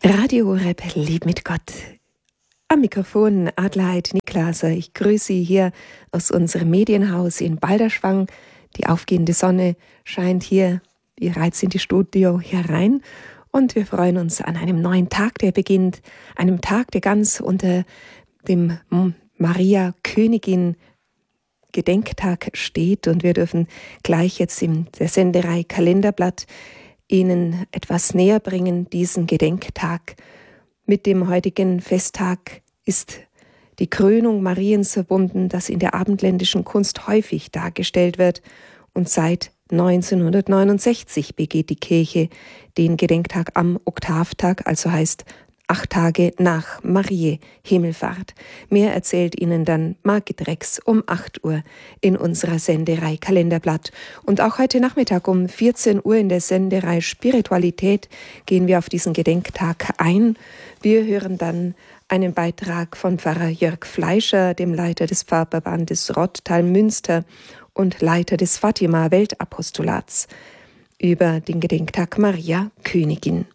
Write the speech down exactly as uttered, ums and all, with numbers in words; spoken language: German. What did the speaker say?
Radio Horeb, Leben mit Gott. Am Mikrofon Adelheid Niklaser. Ich grüße Sie hier aus unserem Medienhaus in Balderschwang. Die aufgehende Sonne scheint hier bereits in die Studio herein. Und wir freuen uns an einem neuen Tag, der beginnt. Einem Tag, der ganz unter dem Maria Königin Gedenktag steht. Und wir dürfen gleich jetzt in der Senderei Kalenderblatt Ihnen etwas näher bringen, diesen Gedenktag. Mit dem heutigen Festtag ist die Krönung Mariens verbunden, das in der abendländischen Kunst häufig dargestellt wird. Und seit neunzehnhundertneunundsechzig begeht die Kirche den Gedenktag am Oktavtag, also heißt acht Tage nach Mariä Himmelfahrt. Mehr erzählt Ihnen dann Margit Rex um acht Uhr in unserer Senderei Kalenderblatt. Und auch heute Nachmittag um vierzehn Uhr in der Senderei Spiritualität gehen wir auf diesen Gedenktag ein. Wir hören dann einen Beitrag von Pfarrer Jörg Fleischer, dem Leiter des Pfarrverbandes Rottal-Münster und Leiter des Fatima-Weltapostolats, über den Gedenktag Maria Königin.